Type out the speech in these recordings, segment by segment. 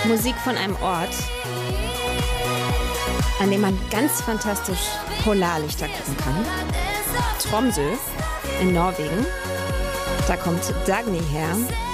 Musik von einem Ort, an dem man ganz fantastisch Polarlichter gucken kann. Tromsø in Norwegen. Da kommt Dagny her.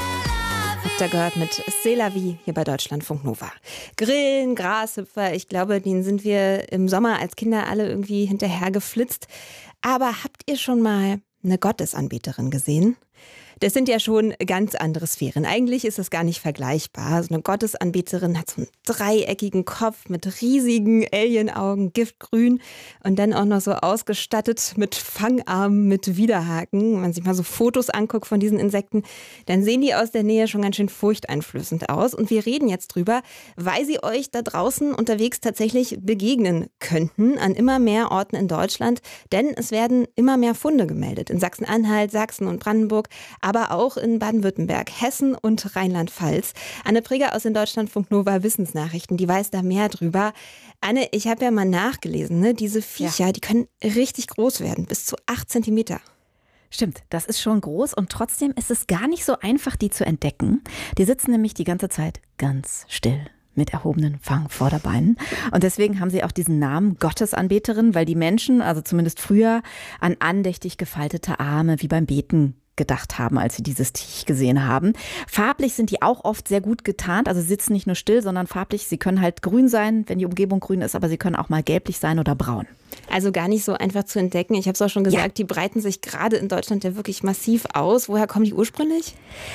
Habt ihr gehört mit C'est la vie hier bei Deutschlandfunk Nova. Grillen, Grashüpfer, ich glaube, denen sind wir im Sommer als Kinder alle irgendwie hinterher geflitzt. Aber habt ihr schon mal eine Gottesanbeterin gesehen? Das sind ja schon ganz andere Sphären. Eigentlich ist das gar nicht vergleichbar. So eine Gottesanbeterin hat so einen dreieckigen Kopf mit riesigen Alienaugen, giftgrün und dann auch noch so ausgestattet mit Fangarmen, mit Widerhaken. Wenn man sich mal so Fotos anguckt von diesen Insekten, dann sehen die aus der Nähe schon ganz schön furchteinflößend aus. Und wir reden jetzt drüber, weil sie euch da draußen unterwegs tatsächlich begegnen könnten an immer mehr Orten in Deutschland. Denn es werden immer mehr Funde gemeldet in Sachsen-Anhalt, Sachsen und Brandenburg, aber auch in Baden-Württemberg, Hessen und Rheinland-Pfalz. Anne Preger aus den Deutschlandfunk Nova Wissensnachrichten, die weiß da mehr drüber. Anne, ich habe ja mal nachgelesen, ne? Diese Viecher, die können richtig groß werden, bis zu 8 Zentimeter. Stimmt, das ist schon groß und trotzdem ist es gar nicht so einfach, die zu entdecken. Die sitzen nämlich die ganze Zeit ganz still mit erhobenen Fangvorderbeinen. Und deswegen haben sie auch diesen Namen Gottesanbeterin, weil die Menschen, also zumindest früher, an andächtig gefaltete Arme wie beim Beten gedacht haben, als sie dieses Viech gesehen haben. Farblich sind die auch oft sehr gut getarnt, also sie sitzen nicht nur still, sondern farblich. Sie können halt grün sein, wenn die Umgebung grün ist, aber sie können auch mal gelblich sein oder braun. Also gar nicht so einfach zu entdecken. Ich habe es auch schon gesagt, Die breiten sich gerade in Deutschland ja wirklich massiv aus. Woher kommen die ursprünglich?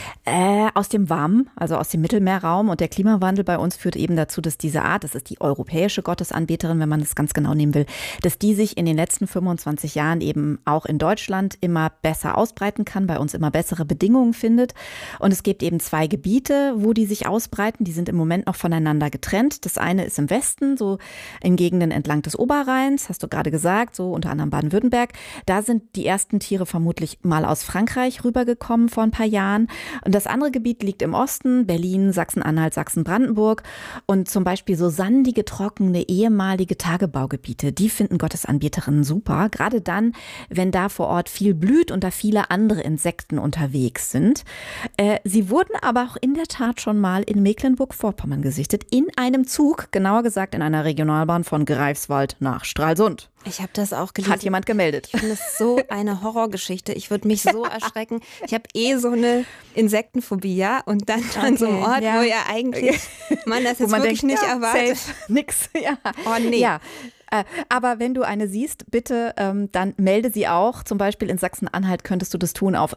Aus dem Warmen, also aus dem Mittelmeerraum. Und der Klimawandel bei uns führt eben dazu, dass diese Art, das ist die europäische Gottesanbeterin, wenn man es ganz genau nehmen will, dass die sich in den letzten 25 Jahren eben auch in Deutschland immer besser ausbreiten kann, bei uns immer bessere Bedingungen findet. Und es gibt eben 2 Gebiete, wo die sich ausbreiten. Die sind im Moment noch voneinander getrennt. Das eine ist im Westen, so in Gegenden entlang des Oberrheins, hast du gerade gesagt, so unter anderem Baden-Württemberg. Da sind die ersten Tiere vermutlich mal aus Frankreich rübergekommen vor ein paar Jahren. Und das andere Gebiet liegt im Osten, Berlin, Sachsen-Anhalt, Sachsen-Brandenburg. Und zum Beispiel so sandige, trockene, ehemalige Tagebaugebiete, die finden Gottesanbeterinnen super. Gerade dann, wenn da vor Ort viel blüht und da viele andere Insekten unterwegs sind. Sie wurden aber auch in der Tat schon mal in Mecklenburg-Vorpommern gesichtet, in einem Zug, genauer gesagt in einer Regionalbahn von Greifswald nach Stralsund. Ich habe das auch gelesen. Hat jemand gemeldet. Ich finde es so eine Horrorgeschichte. Ich würde mich so erschrecken. Ich habe so eine Insektenphobie, ja. Und dann an so einem Ort, wo ja eigentlich man das jetzt wirklich denkt, nicht erwartet. Safe, nix, ja. Oh nee. Ja. Aber wenn du eine siehst, bitte dann melde sie auch. Zum Beispiel in Sachsen-Anhalt könntest du das tun auf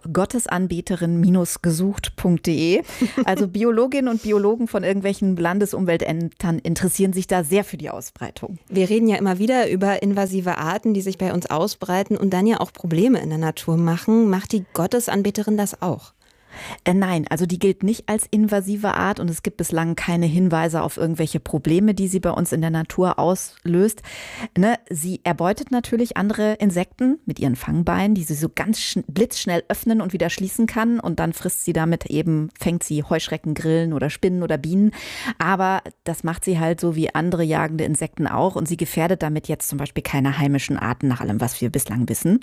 gottesanbeterin-gesucht.de. Also Biologinnen und Biologen von irgendwelchen Landesumweltämtern interessieren sich da sehr für die Ausbreitung. Wir reden ja immer wieder über invasive Arten, die sich bei uns ausbreiten und dann ja auch Probleme in der Natur machen. Macht die Gottesanbeterin das auch? Nein, also die gilt nicht als invasive Art und es gibt bislang keine Hinweise auf irgendwelche Probleme, die sie bei uns in der Natur auslöst. Ne, sie erbeutet natürlich andere Insekten mit ihren Fangbeinen, die sie so ganz blitzschnell öffnen und wieder schließen kann und dann frisst sie damit eben, fängt sie Heuschrecken, Grillen oder Spinnen oder Bienen. Aber das macht sie halt so wie andere jagende Insekten auch und sie gefährdet damit jetzt zum Beispiel keine heimischen Arten nach allem, was wir bislang wissen.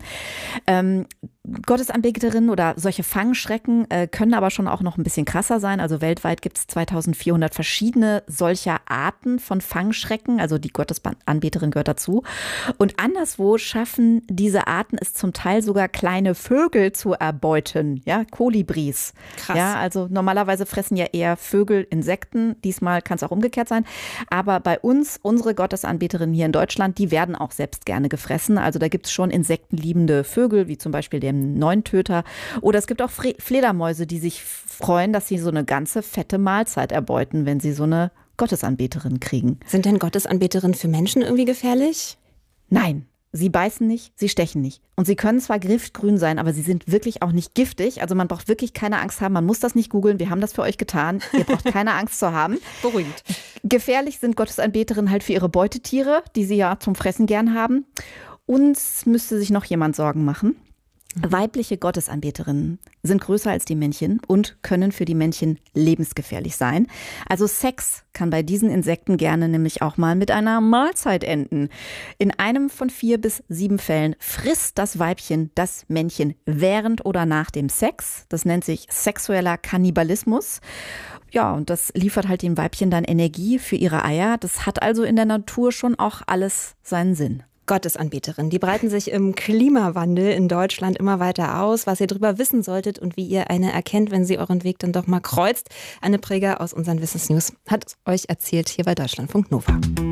Gottesanbeterinnen oder solche Fangschrecken können aber schon auch noch ein bisschen krasser sein. Also weltweit gibt es 2400 verschiedene solcher Arten von Fangschrecken. Also die Gottesanbeterin gehört dazu. Und anderswo schaffen diese Arten es zum Teil sogar kleine Vögel zu erbeuten. Ja, Kolibris. Krass. Ja, also normalerweise fressen ja eher Vögel Insekten. Diesmal kann es auch umgekehrt sein. Aber bei uns, unsere Gottesanbeterinnen hier in Deutschland, die werden auch selbst gerne gefressen. Also da gibt es schon insektenliebende Vögel, wie zum Beispiel den Neuntöter. Oder es gibt auch Fledermäuse, die sich freuen, dass sie so eine ganze fette Mahlzeit erbeuten, wenn sie so eine Gottesanbeterin kriegen. Sind denn Gottesanbeterinnen für Menschen irgendwie gefährlich? Nein, sie beißen nicht, sie stechen nicht. Und sie können zwar giftgrün sein, aber sie sind wirklich auch nicht giftig. Also man braucht wirklich keine Angst haben, man muss das nicht googeln, wir haben das für euch getan. Ihr braucht keine Angst zu haben. Beruhigend. Gefährlich sind Gottesanbeterinnen halt für ihre Beutetiere, die sie ja zum Fressen gern haben. Uns müsste sich noch jemand Sorgen machen. Weibliche Gottesanbeterinnen sind größer als die Männchen und können für die Männchen lebensgefährlich sein. Also Sex kann bei diesen Insekten gerne nämlich auch mal mit einer Mahlzeit enden. In einem von 4 bis 7 Fällen frisst das Weibchen das Männchen während oder nach dem Sex. Das nennt sich sexueller Kannibalismus. Ja, und das liefert halt dem Weibchen dann Energie für ihre Eier. Das hat also in der Natur schon auch alles seinen Sinn. Gottesanbeterinnen, die breiten sich im Klimawandel in Deutschland immer weiter aus. Was ihr darüber wissen solltet und wie ihr eine erkennt, wenn sie euren Weg dann doch mal kreuzt. Anne Preger aus unseren Wissensnews hat es euch erzählt hier bei Deutschlandfunk Nova.